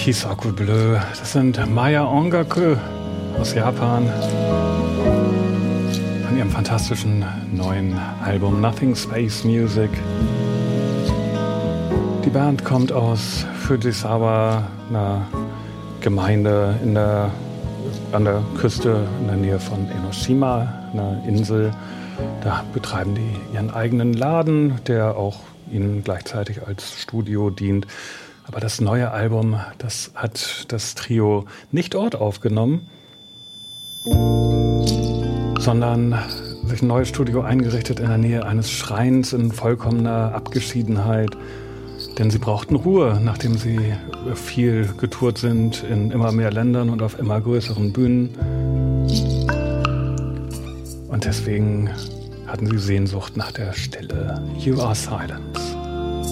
Kisaku Bleu. Das sind Maya Ongaku aus Japan von ihrem fantastischen neuen Album Nothing Space Music. Die Band kommt aus Fujisawa, einer Gemeinde an der Küste in der Nähe von Enoshima, einer Insel. Da betreiben die ihren eigenen Laden, der auch ihnen gleichzeitig als Studio dient. Aber das neue Album, das hat das Trio nicht dort aufgenommen, sondern sich ein neues Studio eingerichtet in der Nähe eines Schreins in vollkommener Abgeschiedenheit. Denn sie brauchten Ruhe, nachdem sie viel getourt sind in immer mehr Ländern und auf immer größeren Bühnen. Und deswegen hatten sie Sehnsucht nach der Stille. You Are Silence.